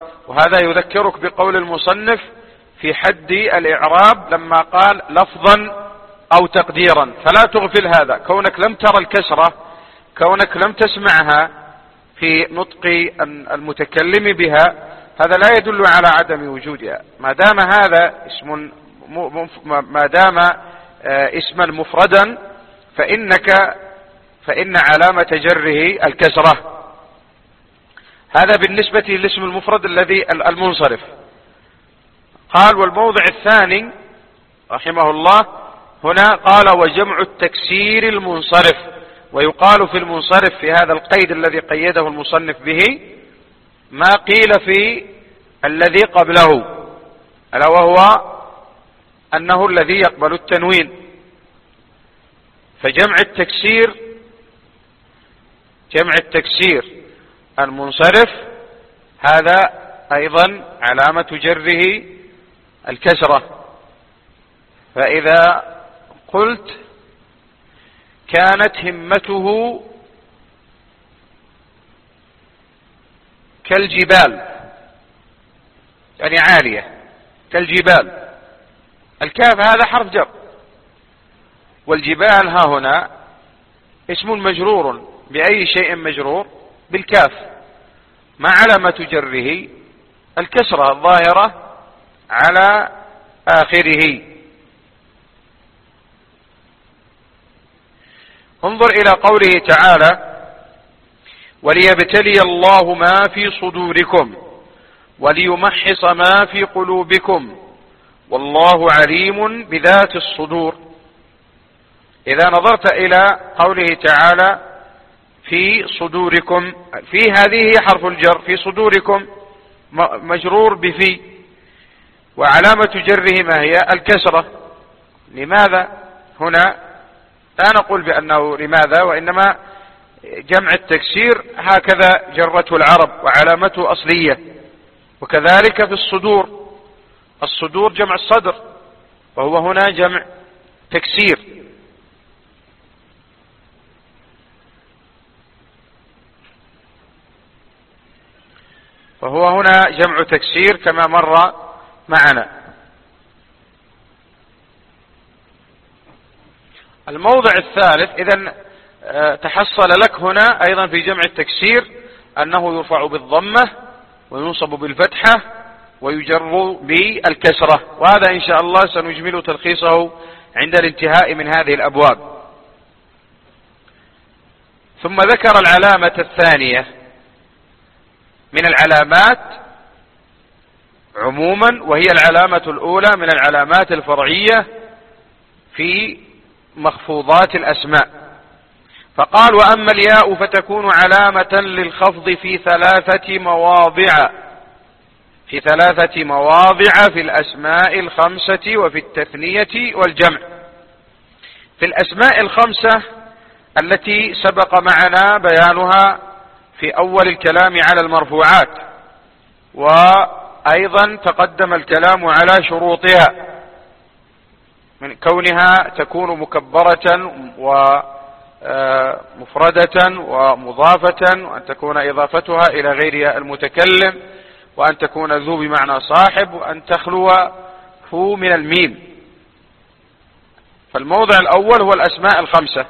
وهذا يذكرك بقول المصنف في حد الإعراب لما قال لفظا أو تقديرا، فلا تغفل هذا. كونك لم ترى الكسرة، كونك لم تسمعها في نطق المتكلم بها، هذا لا يدل على عدم وجودها. ما دام هذا اسما مفردا فإن علامة جره الكسرة. هذا بالنسبة للاسم المفرد الذي المنصرف. قال والموضع الثاني رحمه الله هنا قال وجمع التكسير المنصرف. ويقال في المنصرف في هذا القيد الذي قيده المصنف به ما قيل في الذي قبله، ألا وهو أنه الذي يقبل التنوين. فجمع التكسير المنصرف هذا أيضا علامة جره الكسرة. فإذا قلت كانت همته كالجبال، يعني عالية كالجبال، الكاف هذا حرف جر، والجبال ها هنا اسم مجرور بأي شيء مجرور؟ بالكاف. ما علامة جره؟ الكسرة الظاهرة على آخره. انظر إلى قوله تعالى وليبتلي الله ما في صدوركم وليمحص ما في قلوبكم والله عليم بذات الصدور. إذا نظرت إلى قوله تعالى في صدوركم، في هذه حرف الجر، في صدوركم مجرور بفي، وعلامة جره ما هي؟ الكسرة. لماذا هنا؟ لا نقول بأنه لماذا، وإنما جمع التكسير هكذا جرته العرب وعلامته أصلية. وكذلك في الصدور جمع الصدر، وهو هنا جمع تكسير. فهو هنا جمع تكسير كما مر معنا. الموضع الثالث إذن تحصل لك هنا أيضا في جمع التكسير أنه يرفع بالضمة وينصب بالفتحة ويجر بالكسرة، وهذا إن شاء الله سنجمل تلخيصه عند الانتهاء من هذه الأبواب. ثم ذكر العلامة الثانية من العلامات عموما، وهي العلامة الأولى من العلامات الفرعية في مخفوضات الأسماء. فقال وأما الياء فتكون علامة للخفض في ثلاثة مواضع في الأسماء الخمسة وفي التثنية والجمع. في الأسماء الخمسة التي سبق معنا بيانها في أول الكلام على المرفوعات، وأيضا تقدم الكلام على شروطها من كونها تكون مكبرة ومفردة ومضافة، وأن تكون إضافتها إلى غير المتكلم، وأن تكون ذو بمعنى صاحب، وأن تخلو فو من الميم. فالموضع الأول هو الأسماء الخمسة،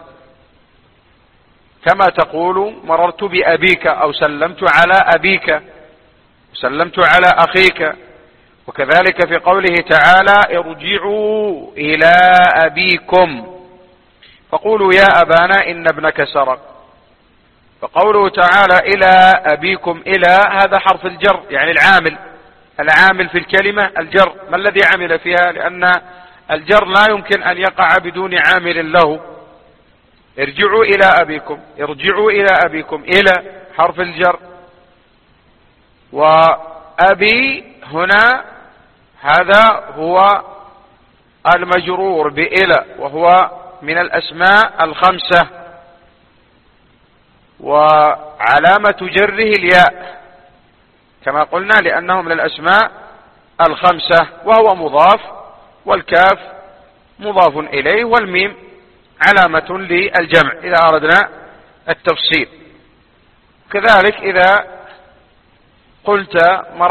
كما تقول مررت بأبيك أو سلمت على أبيك، سلمت على أخيك. وكذلك في قوله تعالى ارجعوا إلى أبيكم فقولوا يا أبانا إن ابنك سرق. فقوله تعالى إلى أبيكم، إلى هذا حرف الجر، يعني العامل في الكلمة الجر. ما الذي عمل فيها؟ لأن الجر لا يمكن أن يقع بدون عامل له. ارجعوا إلى أبيكم، ارجعوا إلى أبيكم، إلى حرف الجر. وأبي هنا هذا هو المجرور بإلى، وهو من الأسماء الخمسة، وعلامة جره الياء كما قلنا لأنه من الأسماء الخمسة، وهو مضاف، والكاف مضاف إليه، والميم علامة للجمع إذا أردنا التفصيل. كذلك إذا قلت